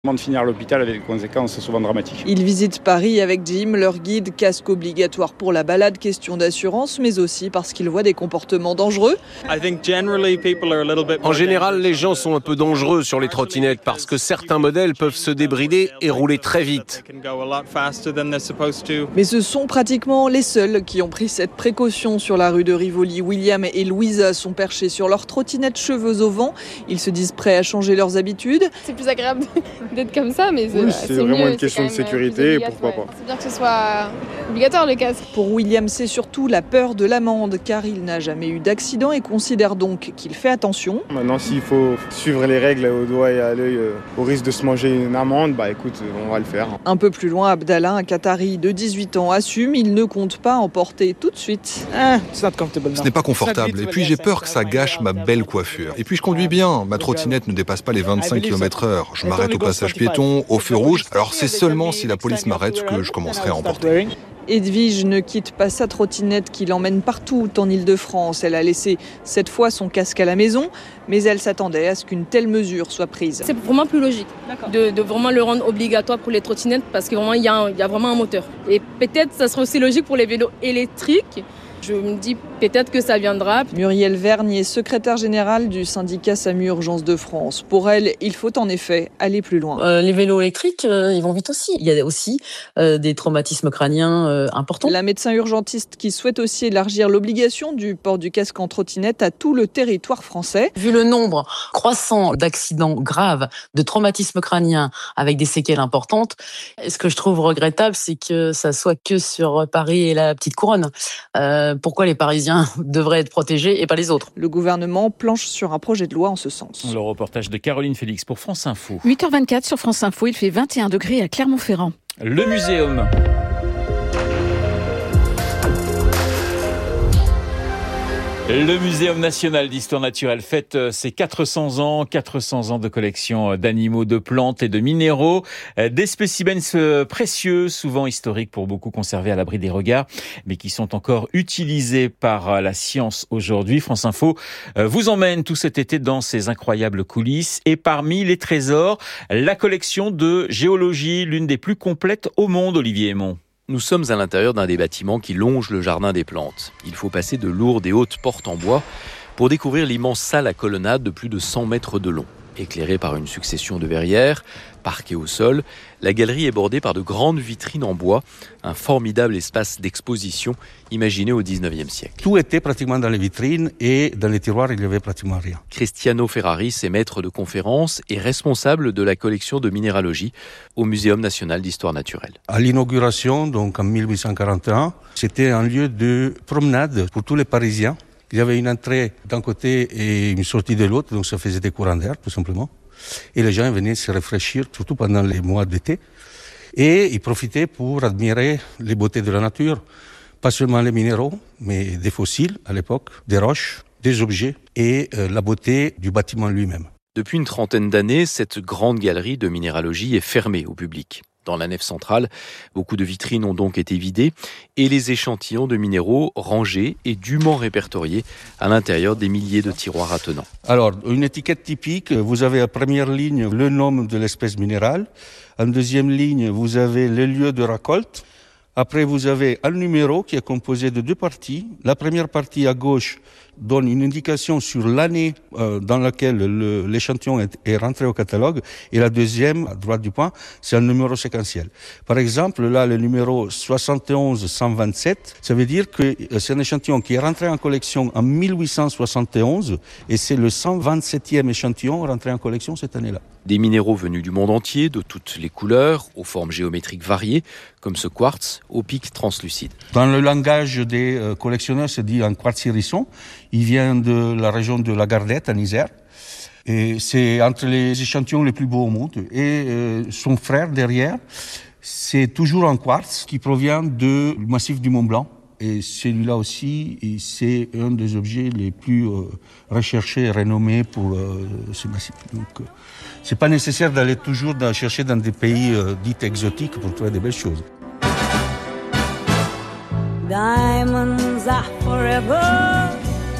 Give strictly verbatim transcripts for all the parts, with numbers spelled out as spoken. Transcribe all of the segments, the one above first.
de finir à l'hôpital avec des conséquences souvent dramatiques. Ils visitent Paris avec Jim, leur guide, casque obligatoire pour la balade, question d'assurance, mais aussi parce qu'ils voient des comportements dangereux. En général, les gens sont un peu dangereux sur les trottinettes parce que certains modèles peuvent se débrider et rouler très vite. Mais ce sont pratiquement les seuls qui ont pris cette précaution sur la rue de Rivoli. William et Louisa sont perchés sur leurs trottinettes, cheveux au vent. Ils se disent prêts à changer leurs habitudes. C'est plus agréable d'être comme ça, mais c'est, oui, c'est, c'est vraiment mieux, une question de sécurité, pourquoi pas. C'est bien que ce soit obligatoire le casque. Pour William, c'est surtout la peur de l'amende, car il n'a jamais eu d'accident et considère donc qu'il fait attention. Maintenant, s'il faut suivre les règles au doigt et à l'œil, euh, au risque de se manger une amende, bah écoute, on va le faire. Un peu plus loin, Abdallah, un Qatari de dix-huit ans, assume, il ne compte pas en porter tout de suite. Ah, ce n'est pas confortable, et puis j'ai peur que ça gâche ma belle coiffure. Et puis je conduis bien, ma trottinette ne dépasse pas les vingt-cinq kilomètres heure. Je m'arrête au passage piéton, au feu rouge, alors c'est seulement si la police m'arrête que je commencerai à en porter. Edwige ne quitte pas sa trottinette qui l'emmène partout en Ile-de-France. Elle a laissé cette fois son casque à la maison, mais elle s'attendait à ce qu'une telle mesure soit prise. C'est vraiment plus logique de, de vraiment le rendre obligatoire pour les trottinettes parce qu'il y, y a vraiment un moteur. Et peut-être ça serait aussi logique pour les vélos électriques. Je me dis peut-être que ça viendra. Muriel Vergne est secrétaire générale du syndicat SAMU Urgence de France. Pour elle, il faut en effet aller plus loin. Euh, les vélos électriques, euh, ils vont vite aussi. Il y a aussi euh, des traumatismes crâniens euh, importants. La médecin urgentiste qui souhaite aussi élargir l'obligation du port du casque en trottinette à tout le territoire français. Vu le nombre croissant d'accidents graves, de traumatismes crâniens avec des séquelles importantes, ce que je trouve regrettable, c'est que ça soit que sur Paris et la petite couronne. Euh, Pourquoi les Parisiens devraient être protégés et pas les autres? Le gouvernement planche sur un projet de loi en ce sens. Le reportage de Caroline Félix pour France Info. huit heures vingt-quatre sur France Info, il fait vingt et un degrés à Clermont-Ferrand. Le muséum. Le Muséum national d'histoire naturelle fête ses quatre cents ans, quatre cents ans de collection d'animaux, de plantes et de minéraux, des spécimens précieux, souvent historiques pour beaucoup conservés à l'abri des regards, mais qui sont encore utilisés par la science aujourd'hui. France Info vous emmène tout cet été dans ces incroyables coulisses et parmi les trésors, la collection de géologie, l'une des plus complètes au monde, Olivier Aymon. Nous sommes à l'intérieur d'un des bâtiments qui longe le jardin des plantes. Il faut passer de lourdes et hautes portes en bois pour découvrir l'immense salle à colonnade de plus de cent mètres de long. Éclairée par une succession de verrières, parquée au sol, la galerie est bordée par de grandes vitrines en bois, un formidable espace d'exposition imaginé au dix-neuvième siècle. Tout était pratiquement dans les vitrines et dans les tiroirs, il n'y avait pratiquement rien. Cristiano Ferraris est maître de conférences et responsable de la collection de minéralogie au Muséum national d'histoire naturelle. À l'inauguration, donc en mille huit cent quarante et un, c'était un lieu de promenade pour tous les Parisiens. Il y avait une entrée d'un côté et une sortie de l'autre, donc ça faisait des courants d'air, tout simplement. Et les gens venaient se rafraîchir, surtout pendant les mois d'été. Et ils profitaient pour admirer les beautés de la nature. Pas seulement les minéraux, mais des fossiles à l'époque, des roches, des objets et euh, la beauté du bâtiment lui-même. Depuis une trentaine d'années, cette grande galerie de minéralogie est fermée au public. Dans la nef centrale, beaucoup de vitrines ont donc été vidées et les échantillons de minéraux rangés et dûment répertoriés à l'intérieur des milliers de tiroirs attenants. Alors, une étiquette typique, vous avez à première ligne le nom de l'espèce minérale. En deuxième ligne, vous avez le lieu de récolte. Après, vous avez un numéro qui est composé de deux parties. La première partie à gauche donne une indication sur l'année euh, dans laquelle le, l'échantillon est, est rentré au catalogue. Et la deuxième, à droite du point, c'est un numéro séquentiel. Par exemple, là, le numéro soixante et onze cent vingt-sept, ça veut dire que c'est un échantillon qui est rentré en collection en mille huit cent soixante et onze et c'est le cent vingt-septième échantillon rentré en collection cette année-là. Des minéraux venus du monde entier, de toutes les couleurs, aux formes géométriques variées, comme ce quartz aux pics translucides. Dans le langage des euh, collectionneurs, c'est dit un quartz hérisson. Il vient de la région de la Gardette, en Isère. Et c'est entre les échantillons les plus beaux au monde. Et euh, son frère, derrière, c'est toujours un quartz qui provient du massif du Mont Blanc. Et celui-là aussi, c'est un des objets les plus euh, recherchés et renommés pour euh, ce massif. Donc, euh, c'est pas nécessaire d'aller toujours dans, chercher dans des pays euh, dits exotiques pour trouver des belles choses. Diamonds are forever.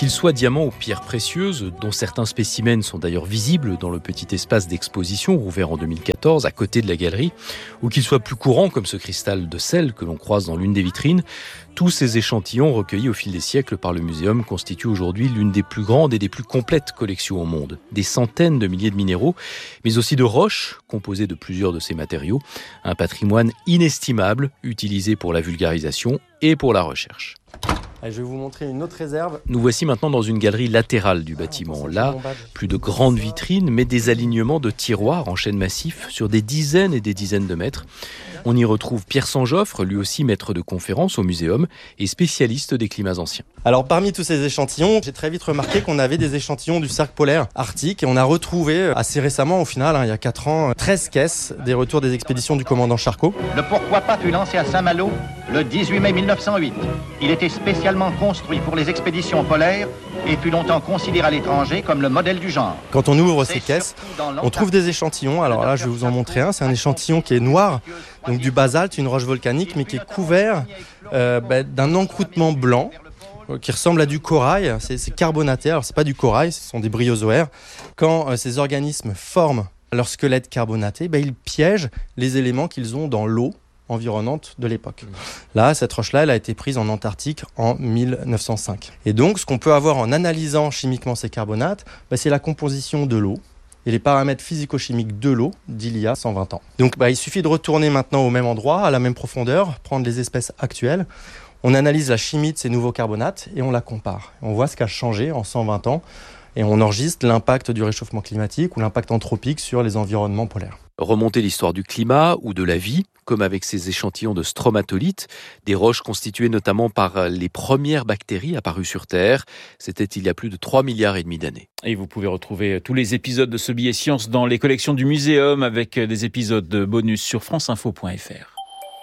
Qu'ils soient diamants ou pierres précieuses, dont certains spécimens sont d'ailleurs visibles dans le petit espace d'exposition rouvert en deux mille quatorze à côté de la galerie, ou qu'ils soient plus courants comme ce cristal de sel que l'on croise dans l'une des vitrines, tous ces échantillons recueillis au fil des siècles par le muséum constituent aujourd'hui l'une des plus grandes et des plus complètes collections au monde. Des centaines de milliers de minéraux, mais aussi de roches composées de plusieurs de ces matériaux. Un patrimoine inestimable utilisé pour la vulgarisation et pour la recherche. Je vais vous montrer une autre réserve. Nous voici maintenant dans une galerie latérale du bâtiment. Là, plus de grandes vitrines, mais des alignements de tiroirs en chêne massif sur des dizaines et des dizaines de mètres. On y retrouve Pierre Sanjoffre, lui aussi maître de conférences au muséum et spécialiste des climats anciens. Alors parmi tous ces échantillons, j'ai très vite remarqué qu'on avait des échantillons du cercle polaire arctique et on a retrouvé assez récemment, au final, hein, il y a quatre ans, treize caisses des retours des expéditions du commandant Charcot. Le Pourquoi pas fut lancé à Saint-Malo le dix-huit mai mille neuf cent huit. Il était spécialement construit pour les expéditions polaires et fut longtemps considéré à l'étranger comme le modèle du genre. Quand on ouvre ces caisses, on trouve des échantillons. Alors là, je vais vous en montrer un. C'est un échantillon qui est noir, donc du basalte, une roche volcanique, mais qui est couvert euh, bah, d'un encroûtement blanc qui ressemble à du corail. C'est, c'est carbonaté. Alors c'est pas du corail, ce sont des bryozoaires. Quand euh, ces organismes forment leur squelette carbonaté, bah, ils piègent les éléments qu'ils ont dans l'eau environnante de l'époque. Là, cette roche-là, elle a été prise en Antarctique en mille neuf cent cinq. Et donc, ce qu'on peut avoir en analysant chimiquement ces carbonates, bah, c'est la composition de l'eau et les paramètres physico-chimiques de l'eau d'il y a cent vingt ans. Donc, bah, il suffit de retourner maintenant au même endroit, à la même profondeur, prendre les espèces actuelles. On analyse la chimie de ces nouveaux carbonates et on la compare. On voit ce qui a changé en cent vingt ans et on enregistre l'impact du réchauffement climatique ou l'impact anthropique sur les environnements polaires. Remonter l'histoire du climat ou de la vie, comme avec ces échantillons de stromatolites, des roches constituées notamment par les premières bactéries apparues sur Terre. C'était il y a plus de trois milliards et demi d'années. Et vous pouvez retrouver tous les épisodes de ce billet science dans les collections du muséum avec des épisodes de bonus sur franceinfo point f r.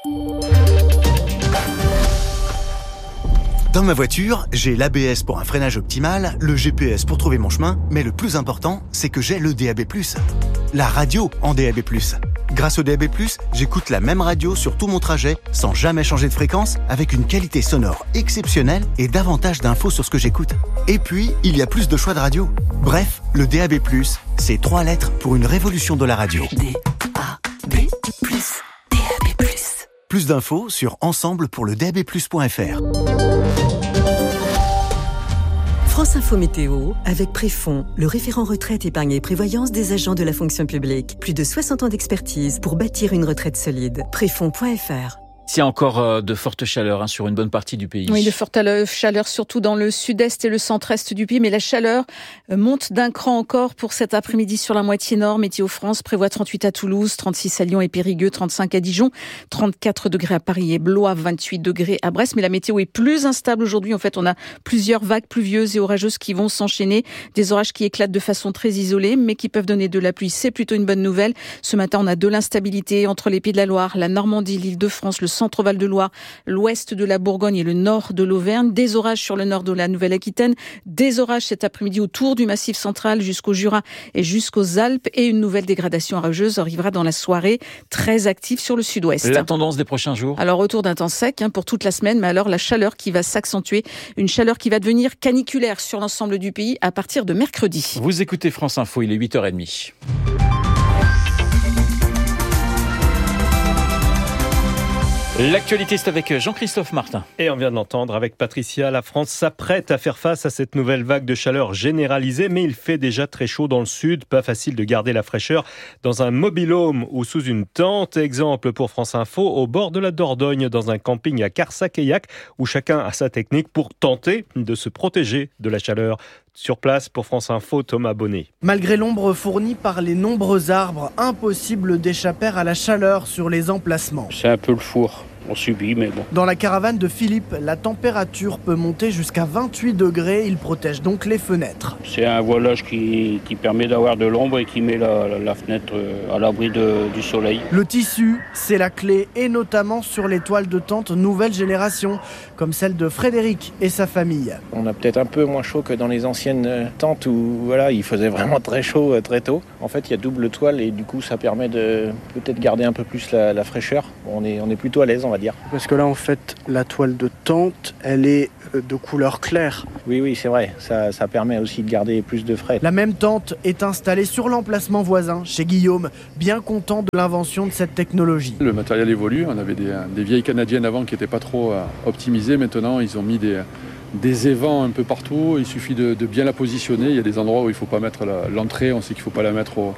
Dans ma voiture, j'ai l'A B S pour un freinage optimal, le G P S pour trouver mon chemin, mais le plus important, c'est que j'ai le D A B plus. La radio en D A B plus. Grâce au D A B plus, j'écoute la même radio sur tout mon trajet, sans jamais changer de fréquence, avec une qualité sonore exceptionnelle et davantage d'infos sur ce que j'écoute. Et puis, il y a plus de choix de radio. Bref, le D A B plus, c'est trois lettres pour une révolution de la radio. D A B plus, D A B plus. Plus d'infos sur ensemble pour le D A B plus point f r. France Info Météo, avec Préfond, le référent retraite, épargne et prévoyance des agents de la fonction publique. Plus de soixante ans d'expertise pour bâtir une retraite solide. Préfond point f r. Il y a encore de fortes chaleurs hein, sur une bonne partie du pays. Oui, de fortes chaleurs surtout dans le sud-est et le centre-est du pays. Mais la chaleur monte d'un cran encore pour cet après-midi sur la moitié nord. Météo France prévoit trente-huit à Toulouse, trente-six à Lyon et Périgueux, trente-cinq à Dijon, trente-quatre degrés à Paris et Blois, vingt-huit degrés à Brest. Mais la météo est plus instable aujourd'hui. En fait, on a plusieurs vagues pluvieuses et orageuses qui vont s'enchaîner. Des orages qui éclatent de façon très isolée, mais qui peuvent donner de la pluie. C'est plutôt une bonne nouvelle. Ce matin, on a de l'instabilité entre les Pays de la Loire, la Normandie, l'Île-de-France, le centre-Val de Loire, l'ouest de la Bourgogne et le nord de l'Auvergne. Des orages sur le nord de la Nouvelle-Aquitaine. Des orages cet après-midi autour du Massif central jusqu'au Jura et jusqu'aux Alpes. Et une nouvelle dégradation orageuse arrivera dans la soirée, très active sur le sud-ouest. La tendance des prochains jours? Alors, retour d'un temps sec hein, pour toute la semaine, mais alors la chaleur qui va s'accentuer. Une chaleur qui va devenir caniculaire sur l'ensemble du pays à partir de mercredi. Vous écoutez France Info, il est huit heures trente. L'actualité, c'est avec Jean-Christophe Martin. Et on vient de l'entendre avec Patricia, la France s'apprête à faire face à cette nouvelle vague de chaleur généralisée, mais il fait déjà très chaud dans le sud. Pas facile de garder la fraîcheur dans un mobil-home ou sous une tente. Exemple pour France Info, au bord de la Dordogne, dans un camping à Carsac-Eillac, où chacun a sa technique pour tenter de se protéger de la chaleur. Sur place, pour France Info, Thomas Bonnet. Malgré l'ombre fournie par les nombreux arbres, impossible d'échapper à la chaleur sur les emplacements. C'est un peu le four. On subit, mais bon. Dans la caravane de Philippe, la température peut monter jusqu'à vingt-huit degrés. Il protège donc les fenêtres. C'est un voilage qui, qui permet d'avoir de l'ombre et qui met la, la, la fenêtre à l'abri de, du soleil. Le tissu, c'est la clé, et notamment sur les toiles de tente nouvelle génération, comme celle de Frédéric et sa famille. On a peut-être un peu moins chaud que dans les anciennes tentes où voilà, il faisait vraiment très chaud très tôt. En fait, il y a double toile et du coup, ça permet de peut-être garder un peu plus la, la fraîcheur. On est, on est plutôt à l'aise. on va dire. Parce que là, en fait, la toile de tente, elle est de couleur claire. Oui, oui, c'est vrai. Ça, ça permet aussi de garder plus de frais. La même tente est installée sur l'emplacement voisin, chez Guillaume, bien content de l'invention de cette technologie. Le matériel évolue. On avait des, des vieilles canadiennes avant qui n'étaient pas trop euh, optimisées. Maintenant, ils ont mis des, des évents un peu partout. Il suffit de, de bien la positionner. Il y a des endroits où il ne faut pas mettre la, l'entrée. On sait qu'il ne faut pas la mettre au...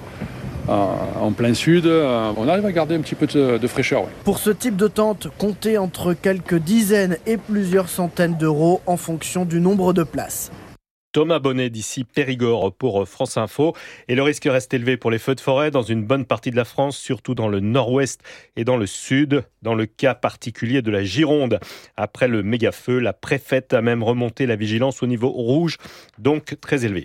en plein sud, on arrive à garder un petit peu de, de fraîcheur. Ouais. Pour ce type de tente, comptez entre quelques dizaines et plusieurs centaines d'euros en fonction du nombre de places. Thomas Bonnet d'ici Périgord pour France Info. Et le risque reste élevé pour les feux de forêt dans une bonne partie de la France, surtout dans le nord-ouest et dans le sud, dans le cas particulier de la Gironde. Après le méga-feu, la préfète a même remonté la vigilance au niveau rouge, donc très élevé.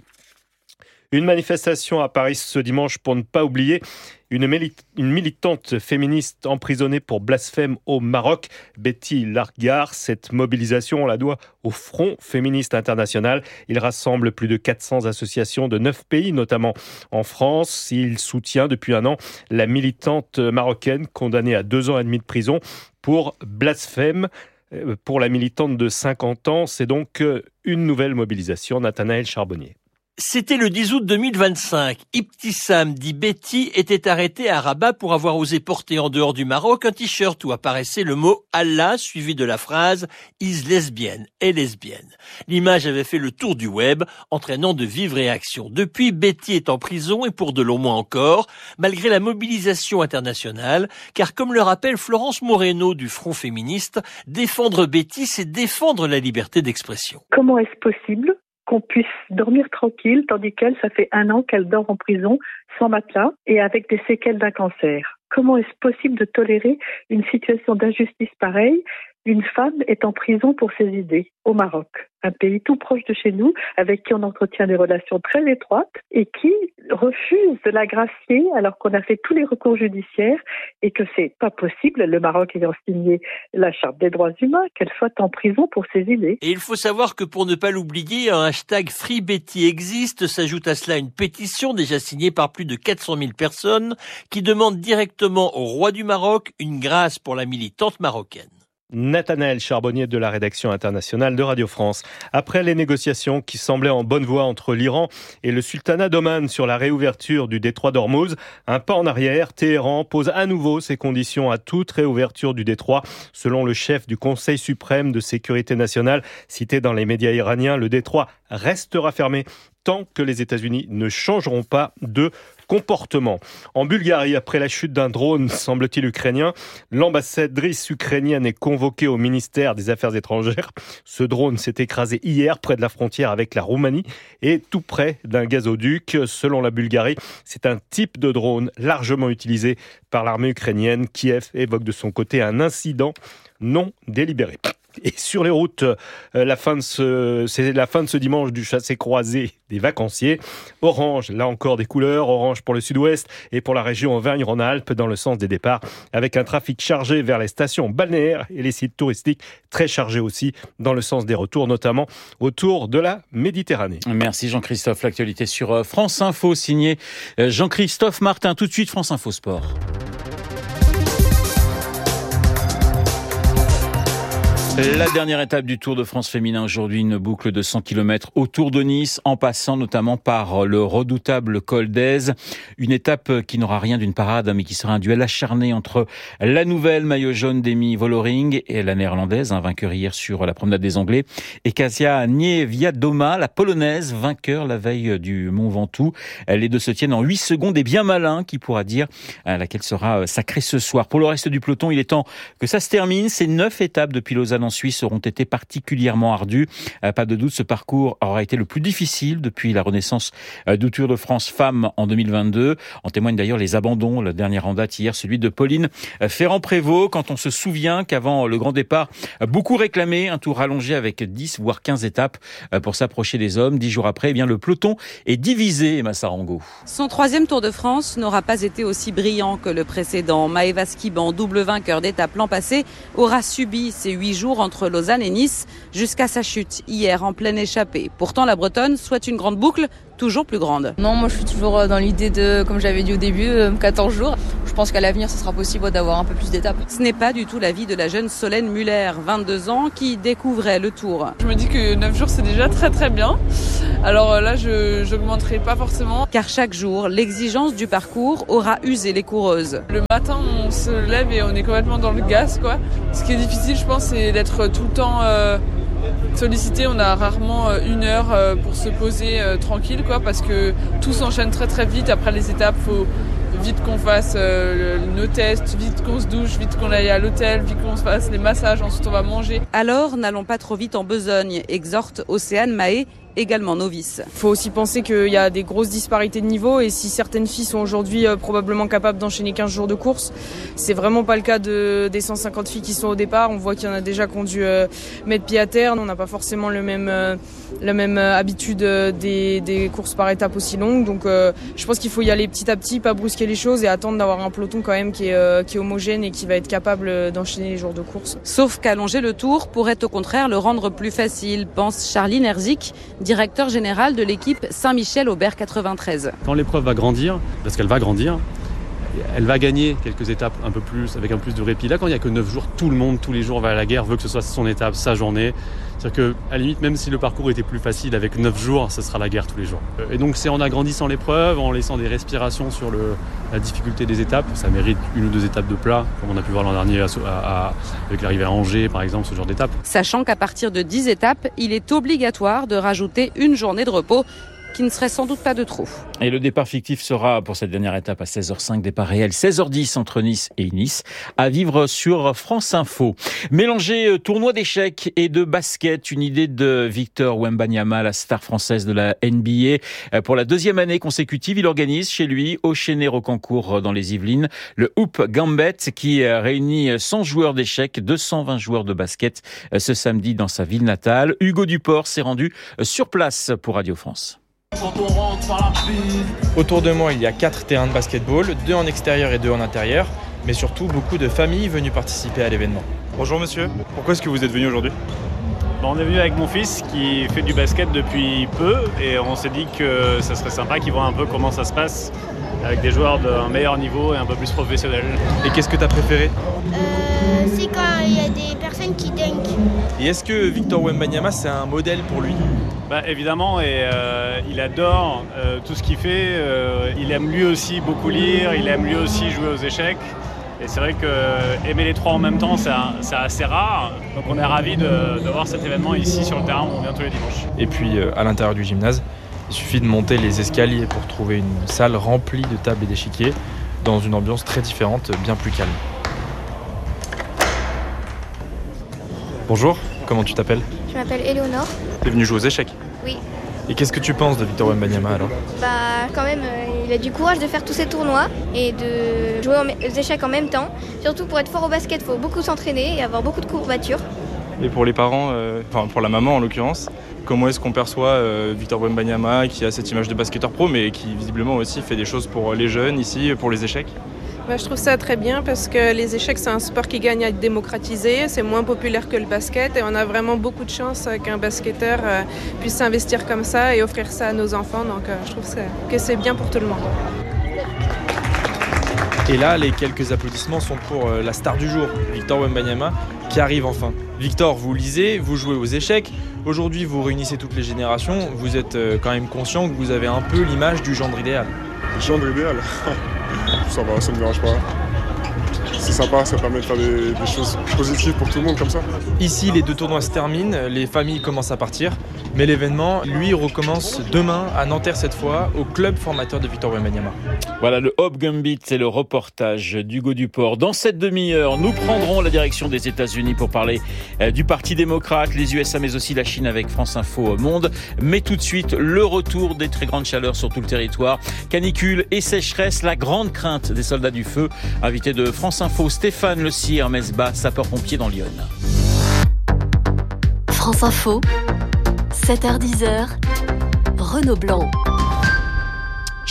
Une manifestation à Paris ce dimanche pour ne pas oublier une, mili- une militante féministe emprisonnée pour blasphème au Maroc, Betty Largar. Cette mobilisation, on la doit au Front féministe international. Il rassemble plus de quatre cents associations de neuf pays, notamment en France. Il soutient depuis un an la militante marocaine condamnée à deux ans et demi de prison pour blasphème. Pour la militante de cinquante ans, c'est donc une nouvelle mobilisation. Nathanaël Charbonnier. C'était le dix août deux mille vingt-cinq. Ibtissam, dit Betty, était arrêtée à Rabat pour avoir osé porter en dehors du Maroc un t-shirt où apparaissait le mot Allah suivi de la phrase « is lesbienne, est lesbienne ». L'image avait fait le tour du web, entraînant de vives réactions. Depuis, Betty est en prison et pour de longs mois encore, malgré la mobilisation internationale, car comme le rappelle Florence Moreno du Front féministe, défendre Betty, c'est défendre la liberté d'expression. Comment est-ce possible qu'on puisse dormir tranquille, tandis qu'elle, ça fait un an qu'elle dort en prison, sans matelas et avec des séquelles d'un cancer. Comment est-ce possible de tolérer une situation d'injustice pareille ? Une femme est en prison pour ses idées, au Maroc, un pays tout proche de chez nous, avec qui on entretient des relations très étroites et qui refuse de la gracier alors qu'on a fait tous les recours judiciaires et que c'est pas possible, le Maroc ayant signé la Charte des droits humains, qu'elle soit en prison pour ses idées. Et il faut savoir que pour ne pas l'oublier, un hashtag FreeBetty existe, s'ajoute à cela une pétition déjà signée par plus de quatre cent mille personnes qui demande directement au roi du Maroc une grâce pour la militante marocaine. Nathanaël Charbonnier de la rédaction internationale de Radio France. Après les négociations qui semblaient en bonne voie entre l'Iran et le sultanat d'Oman sur la réouverture du détroit d'Ormuz, un pas en arrière, Téhéran pose à nouveau ses conditions à toute réouverture du détroit. Selon le chef du Conseil suprême de sécurité nationale, cité dans les médias iraniens, le détroit restera fermé tant que les États-Unis ne changeront pas de comportement. En Bulgarie, après la chute d'un drone, semble-t-il ukrainien, l'ambassadrice ukrainienne est convoquée au ministère des Affaires étrangères. Ce drone s'est écrasé hier près de la frontière avec la Roumanie et tout près d'un gazoduc. Selon la Bulgarie, c'est un type de drone largement utilisé par l'armée ukrainienne. Kiev évoque de son côté un incident non délibéré. Et sur les routes, la fin de ce, c'est la fin de ce dimanche du chassé-croisé des vacanciers. Orange, là encore des couleurs, orange pour le sud-ouest et pour la région Auvergne-Rhône-Alpes dans le sens des départs, avec un trafic chargé vers les stations balnéaires et les sites touristiques très chargés aussi dans le sens des retours, notamment autour de la Méditerranée. Merci Jean-Christophe. L'actualité sur France Info, signé Jean-Christophe Martin. Tout de suite, France Info Sport. La dernière étape du Tour de France féminin aujourd'hui, une boucle de cent kilomètres autour de Nice, en passant notamment par le redoutable col d'Èze. Une étape qui n'aura rien d'une parade, mais qui sera un duel acharné entre la nouvelle maillot jaune d'Emi Vollering et la néerlandaise, un vainqueur hier sur la promenade des Anglais, et Kasia Niewiadoma, la polonaise, vainqueur la veille du Mont Ventoux. Les deux se tiennent en huit secondes et bien malin, qui pourra dire à laquelle sera sacrée ce soir. Pour le reste du peloton, il est temps que ça se termine. Ces neuf étapes depuis Lausanne en Suisse auront été particulièrement ardues. Pas de doute, ce parcours aura été le plus difficile depuis la renaissance du Tour de France Femmes en deux mille vingt-deux. En témoignent d'ailleurs les abandons. Le dernier en date hier, celui de Pauline Ferrand-Prévot. Quand on se souvient qu'avant le grand départ, beaucoup réclamaient un tour rallongé avec dix voire quinze étapes pour s'approcher des hommes. Dix jours après, eh bien le peloton est divisé, Emma Sarango. Son troisième Tour de France n'aura pas été aussi brillant que le précédent. Maëva Skiban, double vainqueur d'étape l'an passé, aura subi ces huit jours entre Lausanne et Nice jusqu'à sa chute hier en pleine échappée. Pourtant, la Bretonne souhaite une grande boucle toujours plus grande. Non, moi je suis toujours dans l'idée de, comme j'avais dit au début, quatorze jours. Je pense qu'à l'avenir, ce sera possible d'avoir un peu plus d'étapes. Ce n'est pas du tout l'avis de la jeune Solène Muller, vingt-deux ans, qui découvrait le Tour. Je me dis que neuf jours, c'est déjà très très bien. Alors là, je n'augmenterai pas forcément. Car chaque jour, l'exigence du parcours aura usé les coureuses. Le matin, on se lève et on est complètement dans le gaz, quoi. Ce qui est difficile, je pense, c'est d'être tout le temps euh, sollicité. On a rarement une heure euh, pour se poser euh, tranquille, quoi, parce que tout s'enchaîne très très vite. Après les étapes, faut vite qu'on fasse euh, le, nos tests, vite qu'on se douche, vite qu'on aille à l'hôtel, vite qu'on se fasse les massages, ensuite on va manger. Alors, n'allons pas trop vite en besogne, exhorte Océane Mahé, également novice. Il faut aussi penser qu'il y a des grosses disparités de niveau et si certaines filles sont aujourd'hui euh, probablement capables d'enchaîner quinze jours de course, c'est vraiment pas le cas de, des cent cinquante filles qui sont au départ. On voit qu'il y en a déjà qui ont dû euh, mettre pied à terre. On n'a pas forcément le même, euh, la même euh, habitude euh, des, des courses par étapes aussi longues. Donc euh, je pense qu'il faut y aller petit à petit, pas brusquer les choses et attendre d'avoir un peloton quand même qui est, euh, qui est homogène et qui va être capable d'enchaîner les jours de course. Sauf qu'allonger le Tour pourrait au contraire le rendre plus facile, pense Charline Herzik, directeur général de l'équipe Saint-Michel-Aubert quatre-vingt-treize. Quand l'épreuve va grandir, parce qu'elle va grandir, elle va gagner quelques étapes un peu plus, avec un plus de répit. Là, quand il n'y a que neuf jours, tout le monde, tous les jours va à la guerre, veut que ce soit son étape, sa journée. C'est-à-dire qu'à la limite, même si le parcours était plus facile avec neuf jours, ce sera la guerre tous les jours. Et donc c'est en agrandissant l'épreuve, en laissant des respirations sur le, la difficulté des étapes. Ça mérite une ou deux étapes de plat, comme on a pu voir l'an dernier à, à, avec l'arrivée à Angers, par exemple, ce genre d'étape. Sachant qu'à partir de dix étapes, il est obligatoire de rajouter une journée de repos, qui ne serait sans doute pas de trop. Et le départ fictif sera pour cette dernière étape à seize heures cinq, départ réel seize heures dix entre Nice et Nice, à vivre sur France Info. Mélanger tournoi d'échecs et de basket, une idée de Victor Wembanyama, la star française de la N B A. Pour la deuxième année consécutive, il organise chez lui, au Chênay-Rocancourt dans les Yvelines, le Hoop Gambit qui réunit cent joueurs d'échecs, deux cent vingt joueurs de basket ce samedi dans sa ville natale. Hugo Duport s'est rendu sur place pour Radio France. Autour de moi, il y a quatre terrains de basketball, deux en extérieur et deux en intérieur, mais surtout beaucoup de familles venues participer à l'événement. Bonjour monsieur, pourquoi est-ce que vous êtes venu aujourd'hui ? On est venu avec mon fils qui fait du basket depuis peu et on s'est dit que ça serait sympa qu'il voit un peu comment ça se passe avec des joueurs d'un meilleur niveau et un peu plus professionnels. Et qu'est-ce que tu as préféré ? euh, C'est quand il y a des personnes qui dunkent. Et est-ce que Victor Wembanyama, c'est un modèle pour lui ? Bah, évidemment, et euh, il adore euh, tout ce qu'il fait. Euh, il aime lui aussi beaucoup lire, il aime lui aussi jouer aux échecs. Et c'est vrai que euh, aimer les trois en même temps, c'est, un, c'est assez rare. Donc on est ravis de, de voir cet événement ici sur le terrain où on vient tous les dimanches. Et puis euh, à l'intérieur du gymnase, il suffit de monter les escaliers pour trouver une salle remplie de tables et d'échiquiers dans une ambiance très différente, bien plus calme. Bonjour, comment tu t'appelles ? Je m'appelle Éléonore. T'es venue jouer aux échecs ? Oui. Et qu'est-ce que tu penses de Victor Wembanyama alors ? Bah quand même, euh, il a du courage de faire tous ces tournois et de jouer aux échecs en même temps. Surtout pour être fort au basket, il faut beaucoup s'entraîner et avoir beaucoup de courbatures. Et pour les parents, euh, enfin pour la maman en l'occurrence, comment est-ce qu'on perçoit euh, Victor Wembanyama qui a cette image de basketteur pro mais qui visiblement aussi fait des choses pour les jeunes ici, pour les échecs ? Bah, je trouve ça très bien parce que les échecs, c'est un sport qui gagne à être démocratisé. C'est moins populaire que le basket et on a vraiment beaucoup de chance qu'un basketteur euh, puisse s'investir comme ça et offrir ça à nos enfants. Donc euh, je trouve ça, que c'est bien pour tout le monde. Et là, les quelques applaudissements sont pour euh, la star du jour, Victor Wembanyama, qui arrive enfin. Victor, vous lisez, vous jouez aux échecs. Aujourd'hui, vous réunissez toutes les générations. Vous êtes euh, quand même conscient que vous avez un peu l'image du gendre idéal. Le gendre idéal ? Ça va, ça ne me dérange pas. C'est sympa, ça permet de faire des, des choses positives pour tout le monde comme ça. Ici, les deux tournois se terminent, les familles commencent à partir. Mais l'événement, lui, recommence demain à Nanterre cette fois, au club formateur de Victor Wembanyama. Voilà le Hoop Gambit, c'est le reportage d'Hugo Duport. Dans cette demi-heure, nous prendrons la direction des États-Unis pour parler du Parti démocrate, les U S A mais aussi la Chine avec France Info Monde. Mais tout de suite, le retour des très grandes chaleurs sur tout le territoire. Canicule et sécheresse, la grande crainte des soldats du feu. Invité de France Info, Stéphane Le Cire, Mesbah, sapeur-pompier dans l'Yonne. France Info, sept heures dix, Renaud Blanc.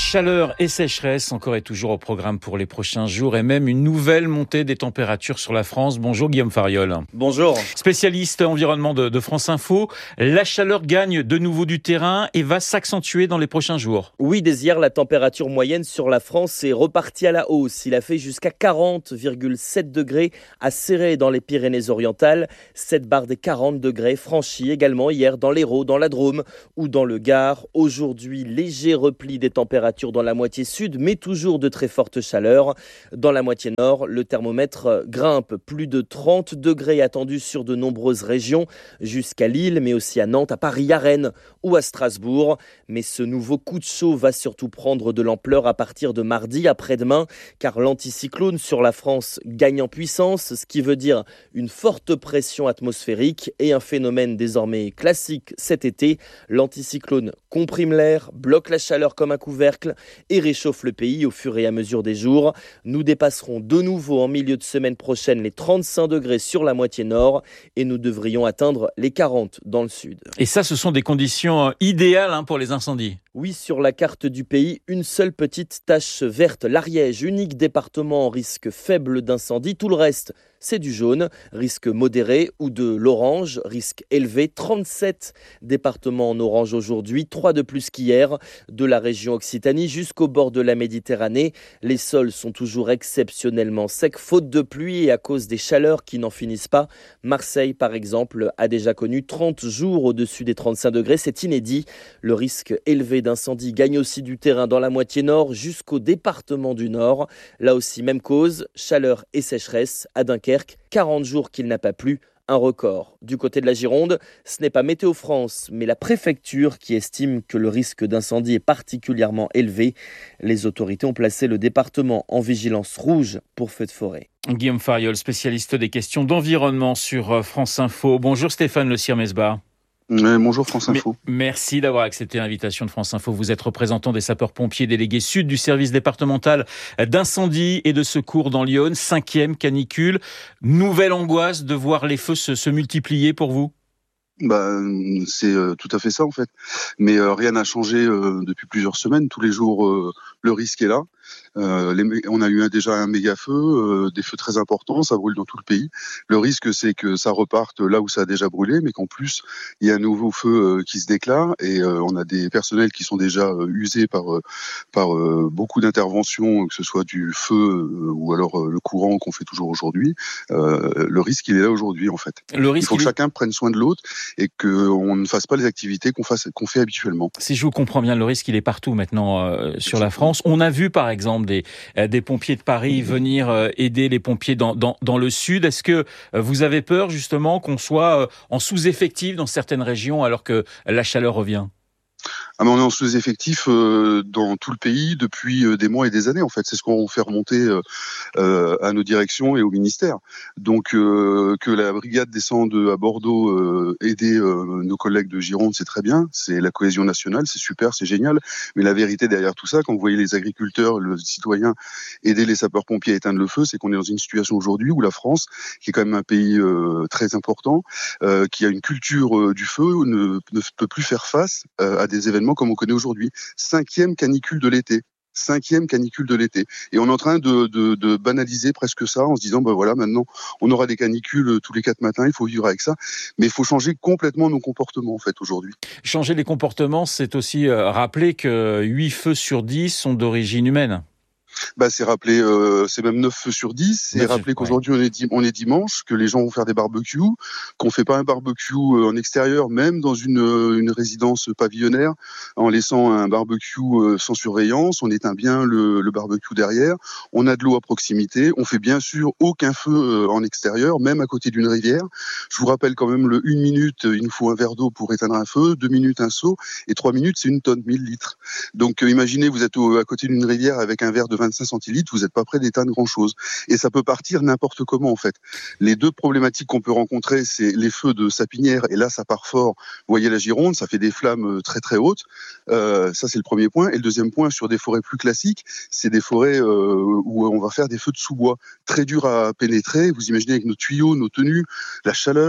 Chaleur et sécheresse encore et toujours au programme pour les prochains jours et même une nouvelle montée des températures sur la France. Bonjour Guillaume Fariol. Bonjour. Spécialiste environnement de, de France Info. La chaleur gagne de nouveau du terrain et va s'accentuer dans les prochains jours. Oui, dès hier, la température moyenne sur la France est repartie à la hausse. Il a fait jusqu'à quarante virgule sept degrés à Céret dans les Pyrénées-Orientales. Cette barre des quarante degrés franchie également hier dans l'Hérault, dans la Drôme ou dans le Gard. Aujourd'hui, léger repli des températures dans la moitié sud, mais toujours de très fortes chaleurs. Dans la moitié nord, le thermomètre grimpe. Plus de trente degrés attendus sur de nombreuses régions, jusqu'à Lille, mais aussi à Nantes, à Paris, à Rennes ou à Strasbourg. Mais ce nouveau coup de chaud va surtout prendre de l'ampleur à partir de mardi après-demain, car l'anticyclone sur la France gagne en puissance, ce qui veut dire une forte pression atmosphérique et un phénomène désormais classique cet été. L'anticyclone comprime l'air, bloque la chaleur comme un couvercle et réchauffe le pays au fur et à mesure des jours. Nous dépasserons de nouveau en milieu de semaine prochaine les trente-cinq degrés sur la moitié nord et nous devrions atteindre les quarante dans le sud. Et ça, ce sont des conditions idéales hein, pour les incendies. Oui, sur la carte du pays, une seule petite tache verte, l'Ariège, unique département en risque faible d'incendie. Tout le reste, c'est du jaune, risque modéré, ou de l'orange, risque élevé. trente-sept départements en orange aujourd'hui, trois de plus qu'hier. De la région Occitanie jusqu'au bord de la Méditerranée, les sols sont toujours exceptionnellement secs, faute de pluie et à cause des chaleurs qui n'en finissent pas. Marseille, par exemple, a déjà connu trente jours au-dessus des trente-cinq degrés, c'est inédit. Le risque élevé d'incendie gagne aussi du terrain dans la moitié nord jusqu'au département du Nord. Là aussi, même cause, chaleur et sécheresse. À Dunkerque, quarante jours qu'il n'a pas plu, un record. Du côté de la Gironde, ce n'est pas Météo France, mais la préfecture qui estime que le risque d'incendie est particulièrement élevé. Les autorités ont placé le département en vigilance rouge pour feux de forêt. Guillaume Fariol, spécialiste des questions d'environnement sur France Info. Bonjour Stéphane Le Sire-Mesbah. Euh, bonjour France Info. Merci d'avoir accepté l'invitation de France Info. Vous êtes représentant des sapeurs-pompiers délégués sud du service départemental d'incendie et de secours dans l'Yonne. Cinquième canicule. Nouvelle angoisse de voir les feux se, se multiplier pour vous ? Bah, c'est euh, tout à fait ça en fait. Mais euh, rien n'a changé euh, depuis plusieurs semaines. Tous les jours, euh, le risque est là. Euh, les, on a eu un, déjà un méga feu, euh, des feux très importants, ça brûle dans tout le pays. Le risque, c'est que ça reparte là où ça a déjà brûlé, mais qu'en plus, il y a un nouveau feu euh, qui se déclare et euh, on a des personnels qui sont déjà euh, usés par, euh, par euh, beaucoup d'interventions, que ce soit du feu euh, ou alors euh, le courant qu'on fait toujours aujourd'hui. Euh, le risque, il est là aujourd'hui en fait. Le risque, il faut que il... chacun prenne soin de l'autre et qu'on ne fasse pas les activités qu'on, fasse, qu'on fait habituellement. Si je vous comprends bien, le risque, il est partout maintenant euh, sur la France. On a vu par exemple des, euh, des pompiers de Paris venir euh, aider les pompiers dans, dans, dans le sud. Est-ce que euh, vous avez peur justement qu'on soit euh, en sous-effectif dans certaines régions alors que la chaleur revient ? Ah mais on est en sous-effectif euh, dans tout le pays depuis euh, des mois et des années en fait. C'est ce qu'on fait remonter euh, euh, à nos directions et au ministère. Donc euh, que la brigade descende à Bordeaux euh, aider euh, nos collègues de Gironde, c'est très bien. C'est la cohésion nationale, c'est super, c'est génial. Mais la vérité derrière tout ça, quand vous voyez les agriculteurs, le citoyen aider les sapeurs-pompiers à éteindre le feu, c'est qu'on est dans une situation aujourd'hui où la France, qui est quand même un pays euh, très important, euh, qui a une culture euh, du feu, ne, ne peut plus faire face euh, à des événements comme on connaît aujourd'hui. Cinquième canicule de l'été. Cinquième canicule de l'été. Et on est en train de, de, de banaliser presque ça en se disant, ben voilà, maintenant, on aura des canicules tous les quatre matins, il faut vivre avec ça. Mais il faut changer complètement nos comportements, en fait, aujourd'hui. Changer les comportements, c'est aussi euh, rappeler que huit feux sur dix sont d'origine humaine. Bah, c'est rappelé, euh, c'est même neuf feux sur dix. C'est rappelé qu'aujourd'hui on est, di- on est dimanche, que les gens vont faire des barbecues, qu'on fait pas un barbecue euh, en extérieur, même dans une, euh, une résidence pavillonnaire, en laissant un barbecue euh, sans surveillance. On éteint bien le, le barbecue derrière. On a de l'eau à proximité. On fait bien sûr aucun feu euh, en extérieur, même à côté d'une rivière. Je vous rappelle quand même le une minute, il nous faut un verre d'eau pour éteindre un feu, deux minutes un seau, et trois minutes c'est une tonne, mille litres. Donc euh, imaginez, vous êtes au, à côté d'une rivière avec un verre de vingt-cinq centilitres, vous n'êtes pas prêt d'éteindre grand-chose. Et ça peut partir n'importe comment, en fait. Les deux problématiques qu'on peut rencontrer, c'est les feux de sapinière, et là, ça part fort. Vous voyez la Gironde, ça fait des flammes très très hautes. Euh, ça, c'est le premier point. Et le deuxième point, sur des forêts plus classiques, c'est des forêts euh, où on va faire des feux de sous-bois, très durs à pénétrer. Vous imaginez avec nos tuyaux, nos tenues, la chaleur,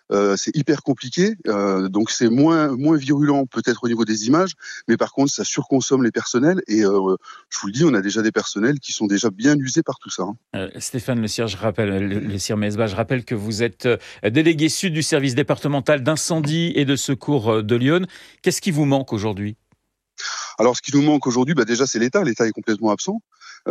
euh, c'est hyper compliqué, euh, donc c'est moins moins virulent peut-être au niveau des images, mais par contre ça surconsomme les personnels et euh, je vous le dis, on a déjà des personnels qui sont déjà bien usés par tout ça. Hein. Euh, Stéphane Le Sire, je rappelle, le, le Sire Mesbah, je rappelle que vous êtes délégué sud du service départemental d'incendie et de secours de Lyon. Qu'est-ce qui vous manque aujourd'hui ? Alors, ce qui nous manque aujourd'hui, bah déjà, c'est l'État. L'État est complètement absent.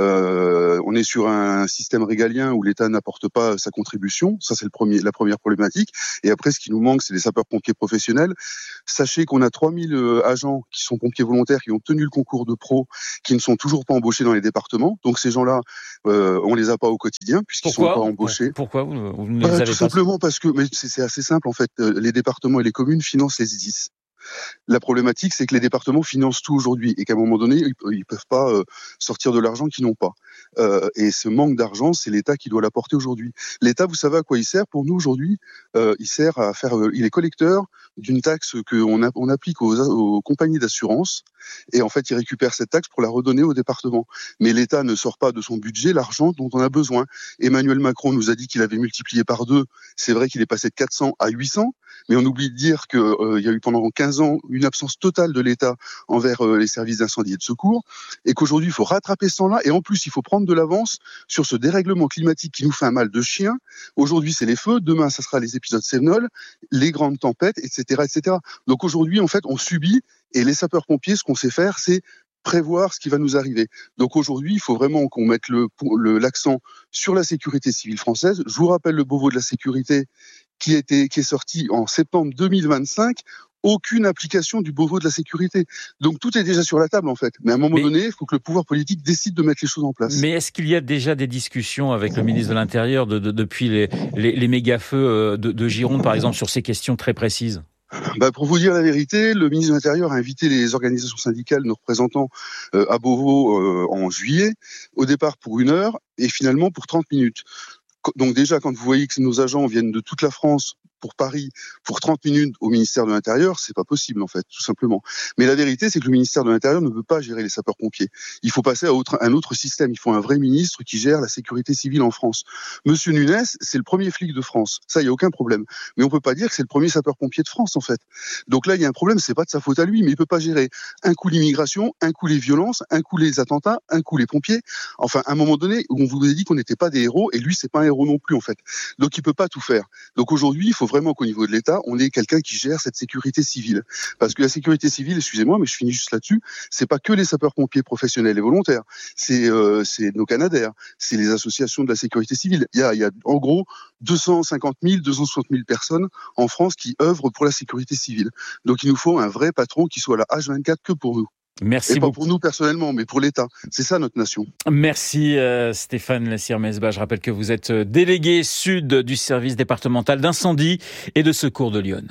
Euh, on est sur un système régalien où l'État n'apporte pas sa contribution. Ça, c'est le premier, la première problématique. Et après, ce qui nous manque, c'est les sapeurs-pompiers professionnels. Sachez qu'on a trois mille agents qui sont pompiers volontaires, qui ont tenu le concours de pro, qui ne sont toujours pas embauchés dans les départements. Donc, ces gens-là, euh, on les a pas au quotidien puisqu'ils Pourquoi sont pas embauchés. Pourquoi vous, vous ne les bah, avez tout pas simplement parce que, mais c'est, c'est assez simple en fait. Les départements et les communes financent les S D I S. La problématique, c'est que les départements financent tout aujourd'hui et qu'à un moment donné, ils ne peuvent pas euh, sortir de l'argent qu'ils n'ont pas. Euh, et ce manque d'argent, c'est l'État qui doit l'apporter aujourd'hui. L'État, vous savez à quoi il sert pour nous aujourd'hui ? euh, Il sert à faire. Euh, il est collecteur d'une taxe qu'on a, on applique aux, aux compagnies d'assurance et en fait, il récupère cette taxe pour la redonner aux départements. Mais l'État ne sort pas de son budget l'argent dont on a besoin. Emmanuel Macron nous a dit qu'il avait multiplié par deux. C'est vrai qu'il est passé de quatre cents à huit cents, mais on oublie de dire qu'il euh, y a eu pendant quinze ans une absence totale de l'État envers euh, les services d'incendie et de secours, et qu'aujourd'hui il faut rattraper ce temps-là, et en plus il faut prendre de l'avance sur ce dérèglement climatique qui nous fait un mal de chien. Aujourd'hui c'est les feux, demain ça sera les épisodes Cévenol, les grandes tempêtes, et cetera, et cetera. Donc aujourd'hui en fait on subit, et les sapeurs-pompiers, ce qu'on sait faire, c'est prévoir ce qui va nous arriver. Donc aujourd'hui, il faut vraiment qu'on mette le, le, l'accent sur la sécurité civile française. Je vous rappelle le Beauvau de la sécurité qui, était, qui est sorti en septembre deux mille vingt-cinq. Aucune application du Beauvau de la sécurité. Donc tout est déjà sur la table en fait. Mais à un moment mais, donné, il faut que le pouvoir politique décide de mettre les choses en place. Mais est-ce qu'il y a déjà des discussions avec le ministre de l'Intérieur de, de, depuis les, les, les méga-feux de, de Gironde, par exemple, sur ces questions très précises ? Bah pour vous dire la vérité, le ministre de l'Intérieur a invité les organisations syndicales, nos représentants euh, à Beauvau euh, en juillet, au départ pour une heure et finalement pour trente minutes. Donc déjà, quand vous voyez que nos agents viennent de toute la France pour Paris, pour trente minutes au ministère de l'Intérieur, c'est pas possible en fait, tout simplement. Mais la vérité, c'est que le ministère de l'Intérieur ne peut pas gérer les sapeurs-pompiers. Il faut passer à autre, un autre système. Il faut un vrai ministre qui gère la sécurité civile en France. Monsieur Nunes, c'est le premier flic de France. Ça, il y a aucun problème. Mais on peut pas dire que c'est le premier sapeur-pompier de France en fait. Donc là, il y a un problème. C'est pas de sa faute à lui, mais il peut pas gérer un coup l'immigration, un coup les violences, un coup les attentats, un coup les pompiers. Enfin, à un moment donné, on vous a dit qu'on n'était pas des héros, et lui, c'est pas un héros non plus en fait. Donc il peut pas tout faire. Donc aujourd'hui, il faut vraiment qu'au niveau de l'État, on ait quelqu'un qui gère cette sécurité civile. Parce que la sécurité civile, excusez-moi, mais je finis juste là-dessus, c'est pas que les sapeurs-pompiers professionnels et volontaires, c'est euh, c'est nos Canadaires, c'est les associations de la sécurité civile. Il y a, il y a en gros deux cent cinquante mille, deux cent soixante mille personnes en France qui œuvrent pour la sécurité civile. Donc il nous faut un vrai patron qui soit là H vingt-quatre que pour nous. Merci et pas beaucoup. Pour nous personnellement, mais pour l'État. C'est ça notre nation. Merci euh, Stéphane Le Sire Mesbah. Je rappelle que vous êtes délégué sud du service départemental d'incendie et de secours de Lyon.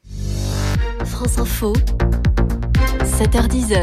France Info, sept heures dix.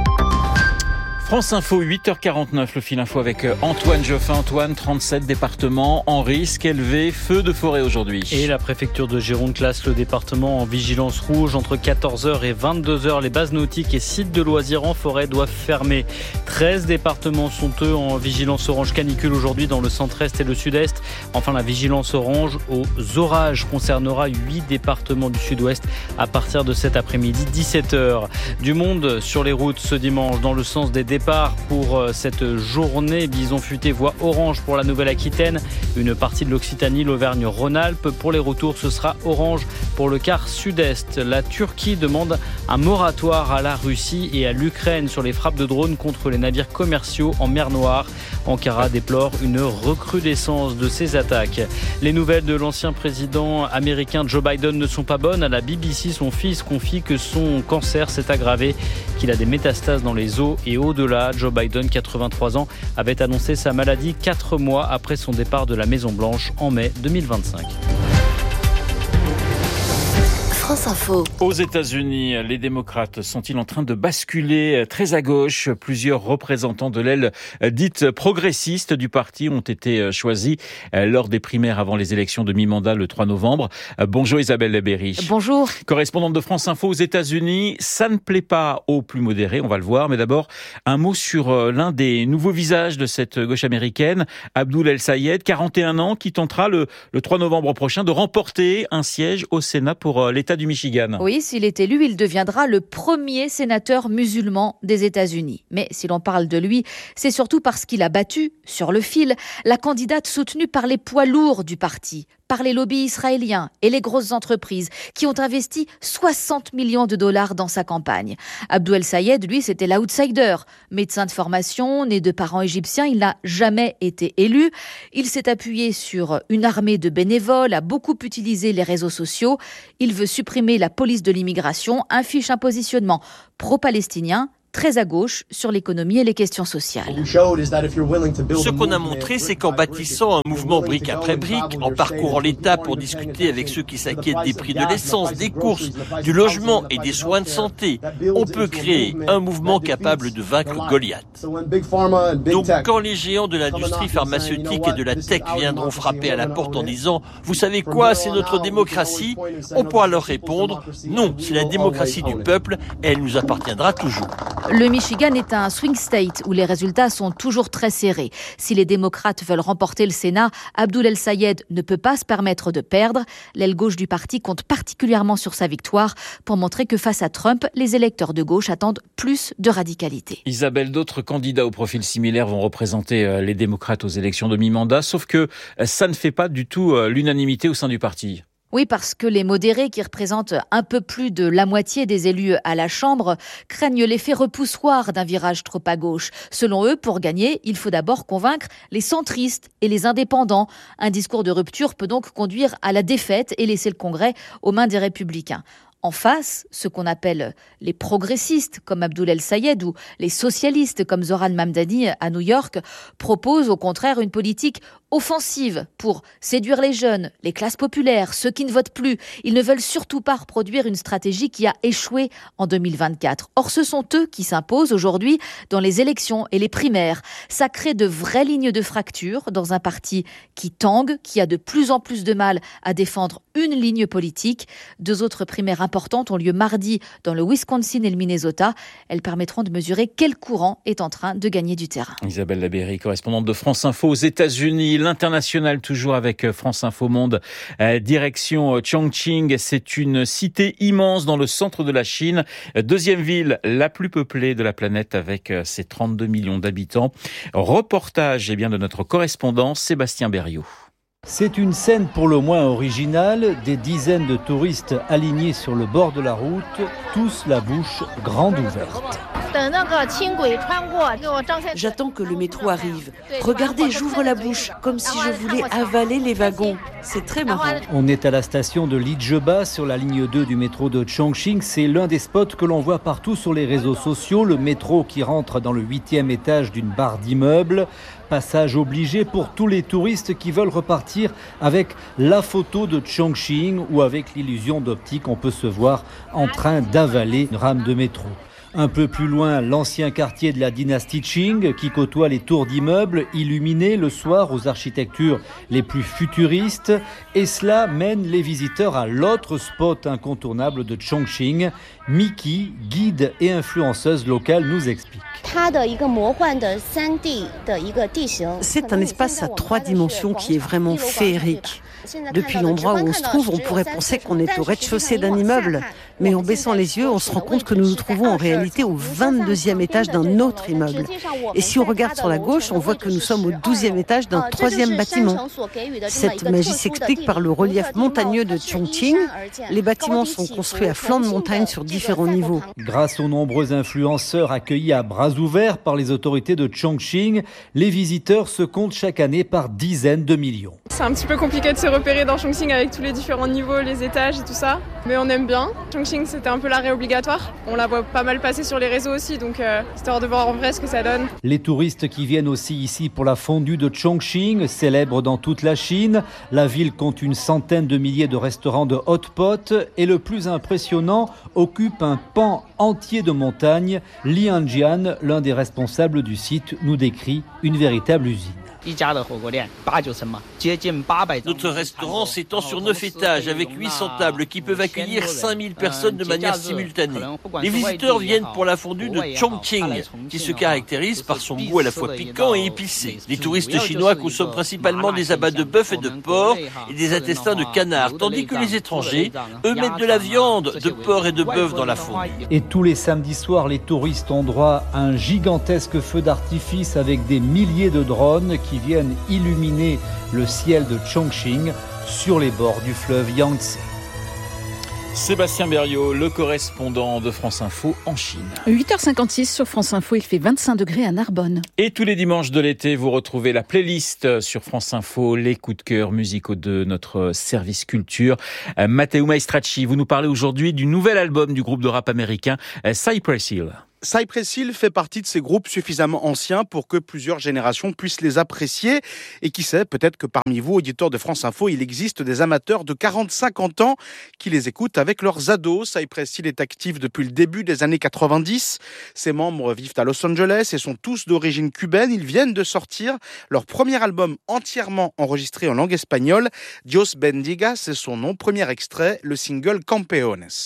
France Info, huit heures quarante-neuf, le fil info avec Antoine Geoffin. Antoine, trente-sept départements en risque élevé, feu de forêt aujourd'hui. Et la préfecture de Gironde classe le département en vigilance rouge. Entre quatorze heures et vingt-deux heures, les bases nautiques et sites de loisirs en forêt doivent fermer. treize départements sont eux en vigilance orange canicule aujourd'hui dans le centre-est et le sud-est. Enfin, la vigilance orange aux orages concernera huit départements du sud-ouest à partir de cet après-midi, dix-sept heures. Du monde sur les routes ce dimanche dans le sens des départs pour cette journée. Bison futé voie orange pour la Nouvelle-Aquitaine, une partie de l'Occitanie, l'Auvergne-Rhône-Alpes. Pour les retours, ce sera orange pour le quart sud-est. La Turquie demande un moratoire à la Russie et à l'Ukraine sur les frappes de drones contre les navires commerciaux en mer Noire. Ankara déplore une recrudescence de ces attaques. Les nouvelles de l'ancien président américain Joe Biden ne sont pas bonnes. À la B B C, son fils confie que son cancer s'est aggravé, qu'il a des métastases dans les os et au-delà. Joe Biden, quatre-vingt-trois ans, avait annoncé sa maladie quatre mois après son départ de la Maison-Blanche en mai deux mille vingt-cinq. France Info. Aux États-Unis, les démocrates sont-ils en train de basculer très à gauche ? Plusieurs représentants de l'aile dite progressiste du parti ont été choisis lors des primaires avant les élections de mi-mandat le trois novembre. Bonjour Isabelle Labéry. Bonjour. Correspondante de France Info aux États-Unis. Ça ne plaît pas aux plus modérés, on va le voir. Mais d'abord, un mot sur l'un des nouveaux visages de cette gauche américaine, Abdul El-Sayed, quarante et un ans, qui tentera le, le trois novembre prochain de remporter un siège au Sénat pour l'État du Michigan. Oui, s'il est élu, il deviendra le premier sénateur musulman des États-Unis. Mais si l'on parle de lui, c'est surtout parce qu'il a battu, sur le fil, la candidate soutenue par les poids lourds du parti, par les lobbies israéliens et les grosses entreprises qui ont investi soixante millions de dollars dans sa campagne. Abdul El-Sayed, lui, c'était l'outsider. Médecin de formation, né de parents égyptiens, il n'a jamais été élu. Il s'est appuyé sur une armée de bénévoles, a beaucoup utilisé les réseaux sociaux. Il veut supprimer la police de l'immigration, affiche un positionnement pro-palestinien, très à gauche sur l'économie et les questions sociales. Ce qu'on a montré, c'est qu'en bâtissant un mouvement brique après brique, en parcourant l'État pour discuter avec ceux qui s'inquiètent des prix de l'essence, des courses, du logement et des soins de santé, on peut créer un mouvement capable de vaincre Goliath. Donc quand les géants de l'industrie pharmaceutique et de la tech viendront frapper à la porte en disant « Vous savez quoi, c'est notre démocratie », on pourra leur répondre « Non, c'est la démocratie du peuple et elle nous appartiendra toujours ». Le Michigan est un swing state où les résultats sont toujours très serrés. Si les démocrates veulent remporter le Sénat, Abdul El-Sayed ne peut pas se permettre de perdre. L'aile gauche du parti compte particulièrement sur sa victoire pour montrer que face à Trump, les électeurs de gauche attendent plus de radicalité. Isabelle, d'autres candidats au profil similaire vont représenter les démocrates aux élections de mi-mandat, sauf que ça ne fait pas du tout l'unanimité au sein du parti. Oui, parce que les modérés, qui représentent un peu plus de la moitié des élus à la Chambre, craignent l'effet repoussoir d'un virage trop à gauche. Selon eux, pour gagner, il faut d'abord convaincre les centristes et les indépendants. Un discours de rupture peut donc conduire à la défaite et laisser le Congrès aux mains des républicains. En face, ce qu'on appelle les progressistes, comme Abdul El-Sayed, ou les socialistes, comme Zoran Mamdani à New York, proposent au contraire une politique offensive pour séduire les jeunes, les classes populaires, ceux qui ne votent plus. Ils ne veulent surtout pas reproduire une stratégie qui a échoué en deux mille vingt-quatre. Or, ce sont eux qui s'imposent aujourd'hui dans les élections et les primaires. Ça crée de vraies lignes de fracture dans un parti qui tangue, qui a de plus en plus de mal à défendre une ligne politique. Deux autres primaires importantes ont lieu mardi dans le Wisconsin et le Minnesota. Elles permettront de mesurer quel courant est en train de gagner du terrain. Isabelle Labéry, correspondante de France Info aux États-Unis. L'international, toujours avec France Info Monde. Euh, direction Chongqing, c'est une cité immense dans le centre de la Chine. Deuxième ville la plus peuplée de la planète avec ses trente-deux millions d'habitants. Reportage eh bien, de notre correspondant Sébastien Berriot. C'est une scène pour le moins originale, des dizaines de touristes alignés sur le bord de la route, tous la bouche grande ouverte. J'attends que le métro arrive. Regardez, j'ouvre la bouche, comme si je voulais avaler les wagons. C'est très marrant. On est à la station de Lijeba, sur la ligne deux du métro de Chongqing. C'est l'un des spots que l'on voit partout sur les réseaux sociaux. Le métro qui rentre dans le huitième étage d'une barre d'immeubles. Passage obligé pour tous les touristes qui veulent repartir avec la photo de Chongqing ou avec l'illusion d'optique, on peut se voir en train d'avaler une rame de métro. Un peu plus loin, l'ancien quartier de la dynastie Qing qui côtoie les tours d'immeubles illuminés le soir aux architectures les plus futuristes. Et cela mène les visiteurs à l'autre spot incontournable de Chongqing. Miki, guide et influenceuse locale, nous explique. C'est un espace à trois dimensions qui est vraiment féerique. Depuis l'endroit où on se trouve, on pourrait penser qu'on est au rez-de-chaussée d'un immeuble. Mais en baissant les yeux, on se rend compte que nous nous trouvons en réalité au vingt-deuxième étage d'un autre immeuble. Et si on regarde sur la gauche, on voit que nous sommes au douzième étage d'un troisième bâtiment. Cette magie s'explique par le relief montagneux de Chongqing. Les bâtiments sont construits à flanc de montagne sur différents niveaux. Grâce aux nombreux influenceurs accueillis à bras ouverts par les autorités de Chongqing, les visiteurs se comptent chaque année par dizaines de millions. C'est un petit peu compliqué de se repérer dans Chongqing avec tous les différents niveaux, les étages et tout ça. Mais on aime bien. Chongqing, c'était un peu l'arrêt obligatoire. On la voit pas mal passer sur les réseaux aussi, donc euh, histoire de voir en vrai ce que ça donne. Les touristes qui viennent aussi ici pour la fondue de Chongqing, célèbre dans toute la Chine. La ville compte une centaine de milliers de restaurants de hot pot et le plus impressionnant occupe un pan entier de montagne. Li Hanjian, l'un des responsables du site, nous décrit une véritable usine. Notre restaurant s'étend sur neuf étages avec huit cents tables qui peuvent accueillir cinq mille personnes de manière simultanée. Les visiteurs viennent pour la fondue de Chongqing, qui se caractérise par son goût à la fois piquant et épicé. Les touristes chinois consomment principalement des abats de bœuf et de porc et des intestins de canard, tandis que les étrangers, eux, mettent de la viande, de porc et de bœuf dans la fondue. Et tous les samedis soirs, les touristes ont droit à un gigantesque feu d'artifice avec des milliers de drones qui viennent illuminer le ciel de Chongqing sur les bords du fleuve Yangtze. Sébastien Berriot, le correspondant de France Info en Chine. huit heures cinquante-six sur France Info, il fait vingt-cinq degrés à Narbonne. Et tous les dimanches de l'été, vous retrouvez la playlist sur France Info, les coups de cœur musicaux de notre service culture. Euh, Matteo Maestracci, vous nous parlez aujourd'hui du nouvel album du groupe de rap américain euh, Cypress Hill. Cypress Hill fait partie de ces groupes suffisamment anciens pour que plusieurs générations puissent les apprécier. Et qui sait, peut-être que parmi vous, auditeurs de France Info, il existe des amateurs de quarante à cinquante ans qui les écoutent avec leurs ados. Cypress Hill est actif depuis le début des années quatre-vingt-dix. Ses membres vivent à Los Angeles et sont tous d'origine cubaine. Ils viennent de sortir leur premier album entièrement enregistré en langue espagnole. Dios Bendiga, c'est son nom. Premier extrait, le single Campeones.